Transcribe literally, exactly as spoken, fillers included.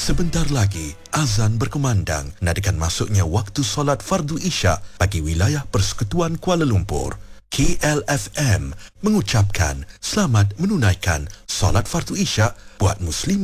Sebentar lagi, azan berkumandang nadakan masuknya waktu solat fardu isyak bagi wilayah Persekutuan Kuala Lumpur. K L F M mengucapkan selamat menunaikan solat fardu isyak buat muslimin